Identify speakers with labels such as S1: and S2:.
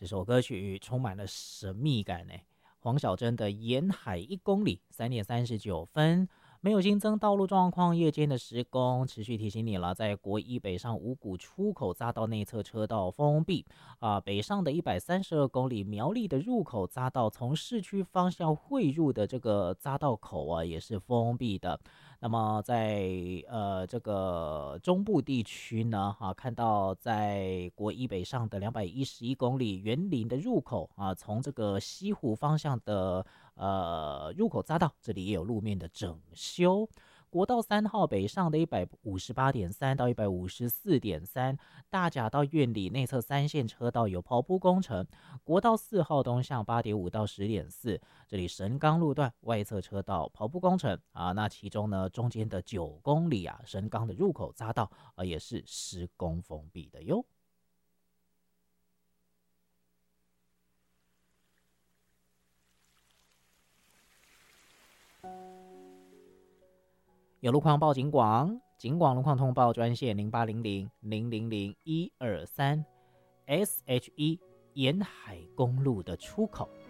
S1: 这首歌曲充满了神秘感呢。黄小珍的《沿海1公里》3:39，没有新增道路状况，夜间的施工持续提醒你了，在国一北上五股出口匝道内侧车道封闭北上的132公里，苗栗的入口匝道从市区方向汇入的这个匝道口也是封闭的。那么在这个中部地区呢，看到在国一北上的211公里，园林的入口从这个西湖方向的入口匝道，这里也有路面的整修。国道3号北上的158.3到154.3，大甲到苑里内侧3线车道有刨铺工程。国道4号东向8.5到10.4，这里神冈路段外侧车道刨铺工程那其中呢中间的9公里神冈的入口匝道也是施工封闭的哟。有路况报警广，警广路况通报专线0800-000-123 ，SH1 沿海公路的出口。